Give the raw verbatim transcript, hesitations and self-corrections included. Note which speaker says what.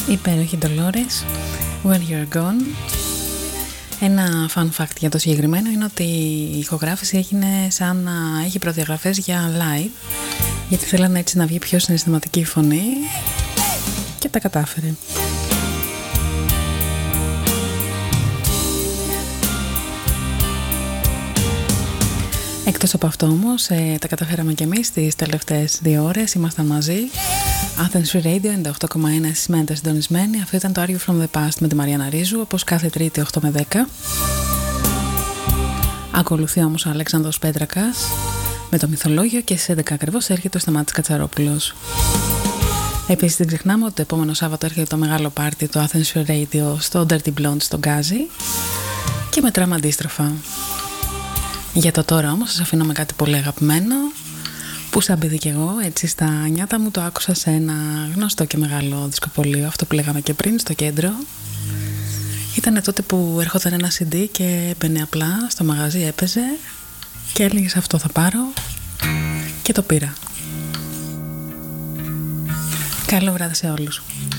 Speaker 1: Υπέροχη Dolores, Where You're Gone. Ένα fun fact για το συγκεκριμένο είναι ότι η ηχογράφηση έγινε σαν να έχει προδιαγραφές για live, γιατί θέλανε έτσι να βγει πιο συναισθηματική η φωνή και τα κατάφερε. Εκτός από αυτό όμως, ε, τα καταφέραμε και εμείς τις τελευταίες δύο ώρες, ήμασταν μαζί. Athens Free Radio ενενήντα οκτώ κόμμα ένα, εσείς μένετε συντονισμένοι. Αυτό ήταν το Are You From The Past με τη Μαριάννα Ρίζου, όπως κάθε Τρίτη οκτώ με δέκα. Ακολουθεί όμως ο Αλέξανδρος Πέτρακας με το μυθολόγιο και στις έντεκα ακριβώς έρχεται ο Σταμάτης Κατσαρόπουλος. Επίσης δεν ξεχνάμε ότι το επόμενο Σάββατο έρχεται το μεγάλο πάρτι του Athens Free Radio στο Dirty Blonde στο Γκάζι και μετράμε αντίστροφα. Για το τώρα όμως σας αφήνω με κάτι πολύ αγαπημένο που σαν παιδί κι εγώ έτσι στα νιάτα μου το άκουσα σε ένα γνωστό και μεγάλο δισκοπωλείο, αυτό που λέγαμε και πριν, στο κέντρο. Ήτανε τότε που έρχονταν ένα σι ντι και έμπαινε απλά στο μαγαζί, έπαιζε και έλεγες αυτό θα πάρω και το πήρα. Καλό βράδυ σε όλους.